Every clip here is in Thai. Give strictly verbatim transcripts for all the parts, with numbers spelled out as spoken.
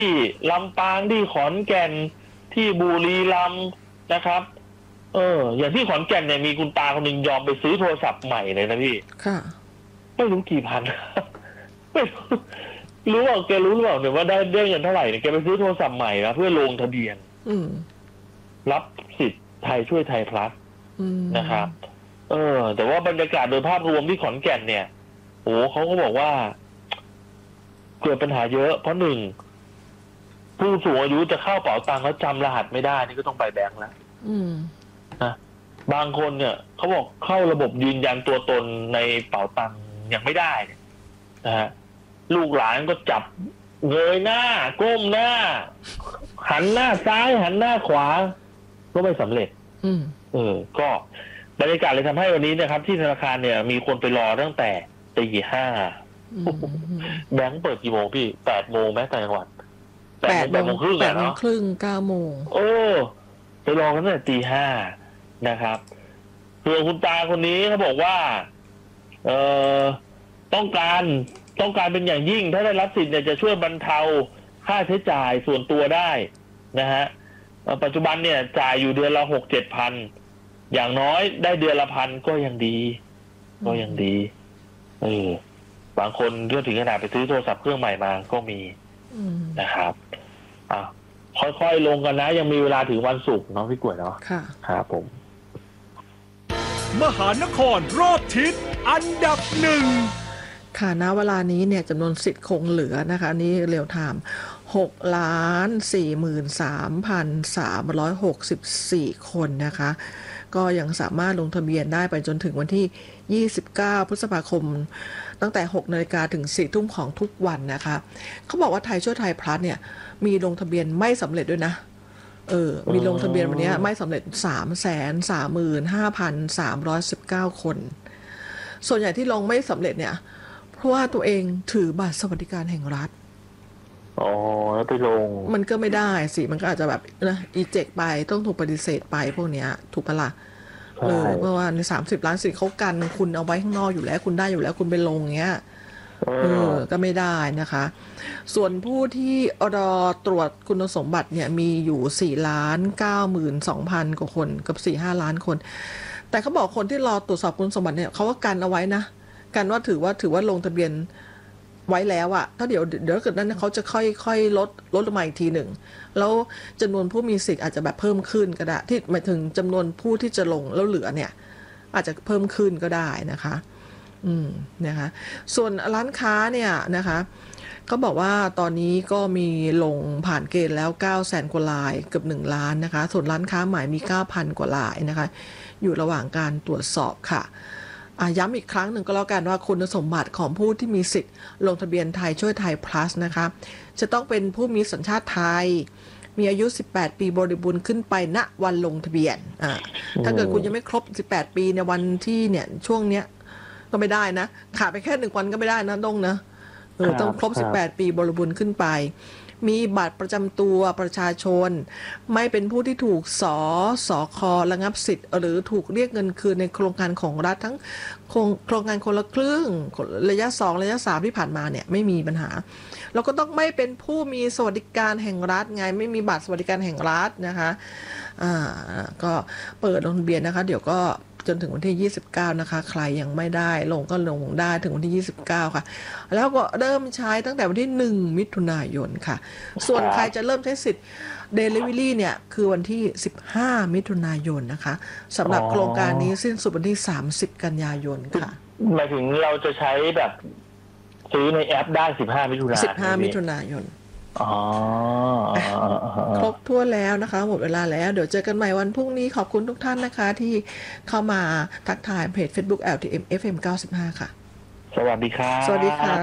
ที่ลำปางที่ขอนแก่นที่บุรีรัมย์นะครับเอออย่างที่ขอนแก่นเนี่ยมีคุณตาคนหนึ่งยอมไปซื้อโทรศัพท์ใหม่เลยนะพี่ค่ะไม่รู้กี่พันไม่รู้รู้ว่าแกรู้หรือเปล่าเนี่ยว่าได้ได้เงินเท่าไหร่เนี่ยแกไปซื้อโทรศัพท์ใหม่นะเพื่อลงทะเบียนรับสิทธิ์ไทยช่วยไทยพลัสนะครับเออแต่ว่าบรรยากาศโดยภาพรวมที่ขอนแก่นเนี่ยโอ้เขาก็บอกว่าเกิดปัญหาเยอะเพราะหนึ่งผู้สูงอายุจะเข้าเป๋าตังค์แล้วจำรหัสไม่ได้นี่ก็ต้องไปแบงก์แล้วนะบางคนเนี่ยเขาบอกเข้าระบบยืนยันตัวตนในเป๋าตังค์ยังไม่ได้นะฮะลูกหลานก็จับเงยหน้าก้มหน้าหันหน้าซ้ายหันหน้าขวาก็ไม่สำเร็จเออก็บรรยากาศเลยทำให้วันนี้นะครับที่ธนาคารเนี่ยมีคนไปรอตั้งแต่ตีห้าแบงก์เปิดกี่โมงพี่แปดโมงไหมต่างจังหวัดแปดโมงครึ่งแปดโมงครึ่งเก้าโมงโอ้ไปรอกันตั้งแต่ตีห้านะครับส่วนคุณตาคนนี้เขาบอกว่าเอ่อต้องการต้องการเป็นอย่างยิ่งถ้าได้รับสิทธิ์เนี่ยจะช่วยบรรเทาค่าใช้จ่ายส่วนตัวได้นะฮะปัจจุบันเนี่ยจ่ายอยู่เดือนละหกเจ็ดพันอย่างน้อยได้เดือนละพันก็ยังดีก็ยังดีเออบางคนเรื่องถึงขนาดไปซื้อโทรศัพท์เครื่องใหม่มาก็มีนะครับอ่ะค่อยๆลงกันนะยังมีเวลาถึงวันศุกร์เนาะพี่กล้วยเนาะค่ะครับผมมหานครรอบทิศอันดับหนึ่งค่ะณเวลานี้เนี่ยจำนวนสิทธิ์คงเหลือนะคะนี่เรียลไทม์หกล้านสี่หมื่นสามพันสามร้อยหกสิบสี่คนนะคะก็ยังสามารถลงทะเบียนได้ไปจนถึงวันที่ยี่สิบเก้าพฤษภาคมตั้งแต่หกนาฬิกาถึงสี่ทุ่มของทุกวันนะคะเขาบอกว่าไทยช่วยไทยพลัสเนี่ยมีลงทะเบียนไม่สำเร็จด้วยนะเออมีลงทะเบียนวันนี้ไม่สำเร็จ สามแสนสามหมื่นห้าพันสามร้อยสิบเก้า คนส่วนใหญ่ที่ลงไม่สำเร็จเนี่ยเพราะว่าตัวเองถือบัตรสวัสดิการแห่งรัฐอ๋อแล้วไปลงมันก็ไม่ได้สิมันก็อาจจะแบบนะอีเจกไปต้องถูกปฏิเสธไปพวกเนี้ยถูกปะล่ะเออเพราะว่าในสามสิบล้านสิทธิ์เขากันคุณเอาไว้ข้างนอกอยู่แล้วคุณได้อยู่แล้วคุณไปลงเงี้ยเออก็ไม่ได้นะคะส่วนผู้ที่รอตรวจคุณสมบัติเนี่ยมีอยู่สี่ล้านเก้าหมื่นสองพันกว่าคนกับ สี่ห้า ล้านคนแต่เขาบอกคนที่รอตรวจสอบคุณสมบัติเนี่ยเขาก็กันเอาไว้นะกันว่าถือว่าถือว่าลงทะเบียนไว้แล้วอะถ้าเดี๋ยวเดี๋ยวเกิดนั้นเขาจะค่อยค่อยลดลดลงมาอีกทีหนึ่งแล้วจำนวนผู้มีสิทธิ์อาจจะแบบเพิ่มขึ้นก็ได้ที่หมายถึงจำนวนผู้ที่จะลงแล้วเหลือเนี่ยอาจจะเพิ่มขึ้นก็ได้นะคะอืมนะคะส่วนร้านค้าเนี่ยนะคะเขาบอกว่าตอนนี้ก็มีลงผ่านเกณฑ์แล้วเก้าแสนกว่ารายเกือบหนึ่งล้านนะคะส่วนร้านค้าใหม่มี เก้าพัน กว่ารายนะคะอยู่ระหว่างการตรวจสอบค่ะย้ำอีกครั้งหนึ่งก็แล้วกันว่าคุณสมบัติของผู้ที่มีสิทธิ์ลงทะเบียนไทยช่วยไทย plus นะคะจะต้องเป็นผู้มีสัญชาติไทยมีอายุสิบแปดปีบริบูรณ์ขึ้นไปณวันลงทะเบียนอ่าถ้าเกิดคุณยังไม่ครบสิบแปดปีในวันที่เนี่ยช่วงเนี้ยก็ไม่ได้นะขาดไปแค่หนึ่งวันก็ไม่ได้นะต้องนะเออต้องครบสิบแปดปีบริบูรณ์ขึ้นไปมีบัตรประจำตัวประชาชนไม่เป็นผู้ที่ถูกสสคระงับสิทธิ์หรือถูกเรียกเงินคืนในโครงการของรัฐทั้งโครงการคนละครึ่งระยะสองระยะสามที่ผ่านมาเนี่ยไม่มีปัญหาแล้วก็ต้องไม่เป็นผู้มีสวัสดิการแห่งรัฐไงไม่มีบัตรสวัสดิการแห่งรัฐนะคะอ่าก็เปิดลงทะเบียนนะคะเดี๋ยวก็จนถึงวันที่ยี่สิบเก้านะคะใครยังไม่ได้ลงก็ลงได้ถึงวันที่ยี่สิบเก้าค่ะแล้วก็เริ่มใช้ตั้งแต่วันที่หนึ่งมิถุนายนค่ะส่วนใครจะเริ่มใช้สิทธิ์ Delivery เนี่ยคือวันที่สิบห้ามิถุนายนนะคะสำหรับโครงการนี้สิ้นสุดวันที่สามสิบกันยายนค่ะหมายถึงเราจะใช้แบบซื้อในแอปได้สิบห้ามิถุนายนสิบห้ามิถุนายนอ๋อครบทั่วแล้วนะคะหมดเวลาแล้วเดี๋ยวเจอกันใหม่วันพรุ่งนี้ขอบคุณทุกท่านนะคะที่เข้ามาทักทายเพจ Facebook แอล ที เอ็ม เอฟ เอ็ม เก้าสิบห้า ค่ะสวัสดีครับสวัสดีค่ะ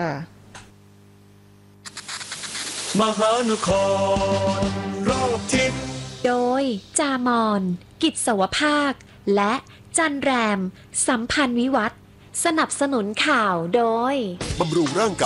มหานครรอบทิศโดยจามอนกิจสวภาคและจันแรมสัมพันธ์วิวัฒน์สนับสนุนข่าวโดยบำรุงร่างกาย